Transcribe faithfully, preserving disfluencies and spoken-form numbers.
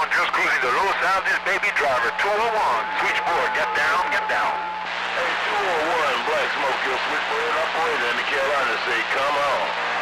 one, just cruising the Los Angeles, baby driver, two oh one, switchboard, get down, get down. Hey, two oh one, Black Smoke, your switchboard operator in the Carolina say, come on.